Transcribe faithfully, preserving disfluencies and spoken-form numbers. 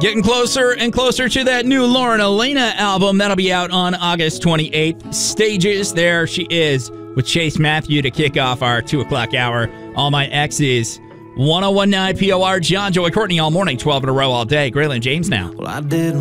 Getting closer and closer to that new Lauren Elena album. That'll be out on August twenty-eighth. Stages, there she is with Chase Matthew to kick off our two o'clock hour. All My Exes. one oh one point nine P O R, John, Joey, Courtney all morning, twelve in a row all day. Graylin James now. Well, I didn't